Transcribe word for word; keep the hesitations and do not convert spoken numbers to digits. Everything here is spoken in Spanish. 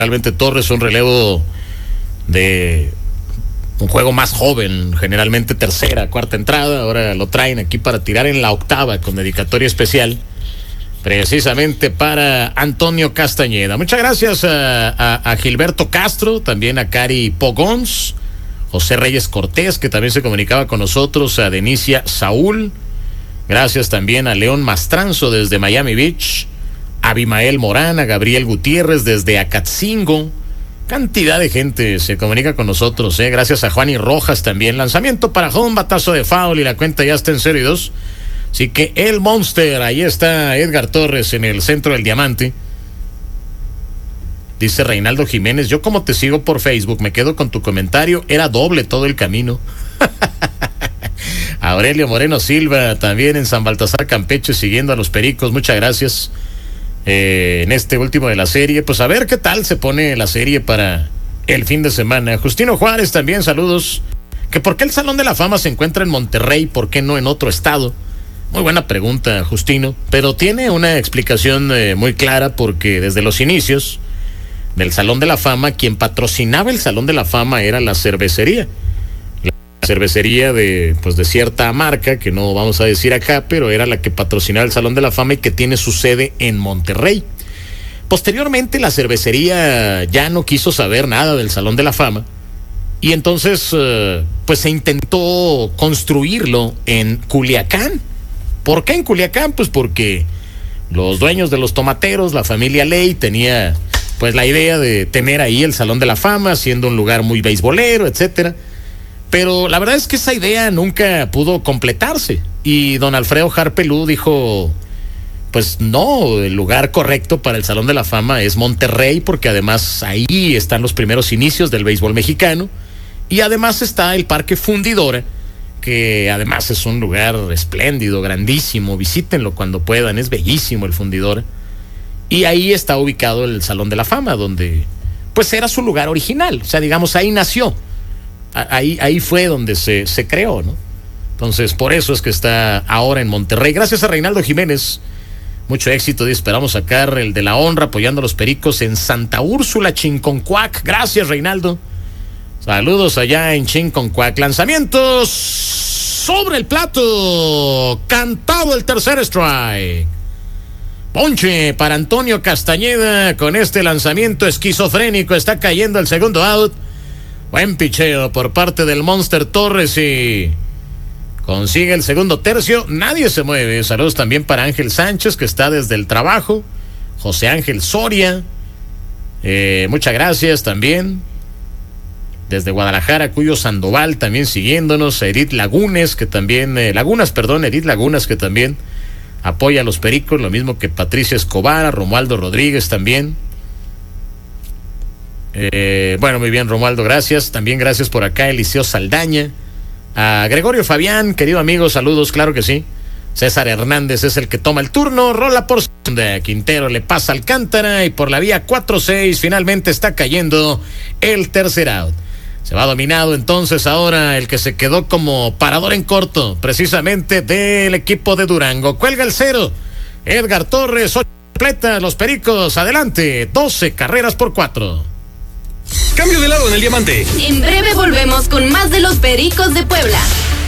Realmente Torres, un relevo de un juego más joven, generalmente tercera, cuarta entrada. Ahora lo traen aquí para tirar en la octava con dedicatoria especial, precisamente para Antonio Castañeda. Muchas gracias a, a, a Gilberto Castro, también a Cari Pogons, José Reyes Cortés, que también se comunicaba con nosotros, a Denicia Saúl. Gracias también a León Mastranzo desde Miami Beach, a Abimael Morán, a Gabriel Gutiérrez desde Acatzingo. Cantidad de gente se comunica con nosotros, ¿eh? Gracias a Juani Rojas también. Lanzamiento para home, batazo de foul y la cuenta ya está en cero y dos. Así que el Monster, ahí está Edgar Torres en el centro del diamante. Dice Reinaldo Jiménez, yo como te sigo por Facebook, me quedo con tu comentario, era doble todo el camino. Aurelio Moreno Silva, también en San Baltasar, Campeche, siguiendo a los Pericos, muchas gracias. Eh, en este último de la serie, pues a ver qué tal se pone la serie para el fin de semana. Justino Juárez también, saludos. Que por qué el Salón de la Fama se encuentra en Monterrey, ¿por qué no en otro estado? Muy buena pregunta, Justino, pero tiene una explicación eh, muy clara, porque desde los inicios del Salón de la Fama, quien patrocinaba el Salón de la Fama era la cervecería. La cervecería de, pues, de cierta marca, que no vamos a decir acá, pero era la que patrocinaba el Salón de la Fama y que tiene su sede en Monterrey. Posteriormente, la cervecería ya no quiso saber nada del Salón de la Fama y entonces, eh, pues se intentó construirlo en Culiacán. ¿Por qué en Culiacán? Pues porque los dueños de los tomateros, la familia Ley, tenía pues la idea de tener ahí el Salón de la Fama, siendo un lugar muy beisbolero, etcétera. Pero la verdad es que esa idea nunca pudo completarse. Y don Alfredo Harpelú dijo, pues no, el lugar correcto para el Salón de la Fama es Monterrey, porque además ahí están los primeros inicios del béisbol mexicano. Y además está el Parque Fundidora, que además es un lugar espléndido, grandísimo. Visítenlo cuando puedan, es bellísimo el Fundidora. Y ahí está ubicado el Salón de la Fama, donde pues era su lugar original. O sea, digamos, ahí nació. Ahí, ahí fue donde se, se creó, ¿no? Entonces, por eso es que está ahora en Monterrey. Gracias a Reinaldo Jiménez. Mucho éxito, y esperamos sacar el de la honra apoyando a los Pericos en Santa Úrsula, Chinconcuac. Gracias, Reinaldo. Saludos allá en Chinconcuac. Lanzamientos sobre el plato. Cantado el tercer strike. Ponche para Antonio Castañeda. Con este lanzamiento esquizofrénico está cayendo el segundo out. Buen picheo por parte del Monster Torres y consigue el segundo tercio. Nadie se mueve. Saludos también para Ángel Sánchez, que está desde el trabajo. José Ángel Soria. Eh, muchas gracias también. Desde Guadalajara, Cuyo Sandoval también siguiéndonos. Edith Lagunes, que también... Eh, Lagunas, perdón, Edith Lagunas, que también apoya a los Pericos. Lo mismo que Patricia Escobar, Romualdo Rodríguez también. Eh, bueno, muy bien, Romualdo, gracias. También gracias por acá, Eliseo Saldaña. A Gregorio Fabián, querido amigo, saludos, claro que sí. César Hernández es el que toma el turno. Rola por segunda. Quintero le pasa Alcántara y por la vía cuatro seis finalmente está cayendo el tercer out. Se va dominado entonces ahora el que se quedó como parador en corto, precisamente del equipo de Durango. Cuelga el cero. Edgar Torres, ocho completas, los Pericos, adelante, doce carreras por cuatro. Cambio de lado en el diamante. En breve volvemos con más de los Pericos de Puebla.